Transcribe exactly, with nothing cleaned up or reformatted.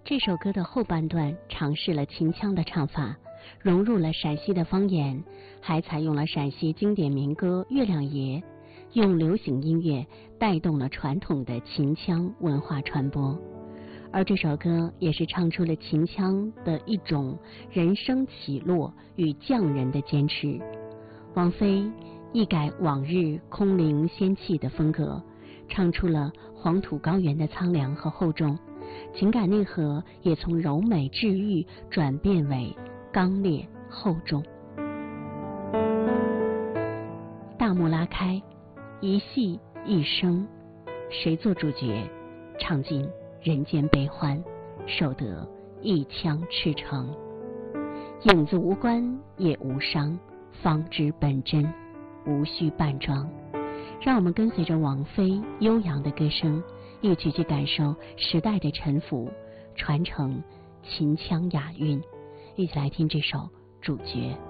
这首歌的后半段尝试了秦腔的唱法，融入了陕西的方言，还采用了陕西经典民歌《月亮爷》，用流行音乐带动了传统的秦腔文化传播。而这首歌也是唱出了秦腔的一种人生起落与匠人的坚持。王菲一改往日空灵仙气的风格，唱出了黄土高原的苍凉和厚重，情感内核也从柔美治愈转变为刚烈厚重。大幕拉开，一戏一生，谁做主角？唱尽人间悲欢，守得一腔赤诚。影子无关也无伤，方知本真，无需扮装。让我们跟随着王菲悠扬的歌声，一起去感受时代的沉浮，传承秦腔雅韵。一起来听这首《主角》。